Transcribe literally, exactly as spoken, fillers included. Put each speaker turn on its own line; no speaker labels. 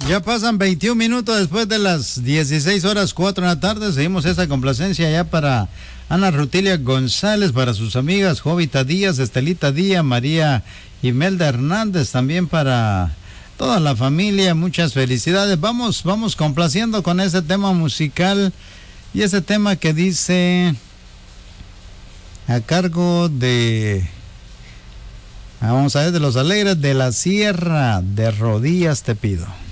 Ya pasan veintiún minutos después de las dieciséis horas cuatro de la tarde. Seguimos esta complacencia ya para Ana Rutilia González, para sus amigas Jovita Díaz, Estelita Díaz, María Imelda Hernández, también para toda la familia. Muchas felicidades. Vamos, vamos complaciendo con ese tema musical y ese tema que dice a cargo de, vamos a ver, de Los Alegres de la Sierra, de rodillas te pido.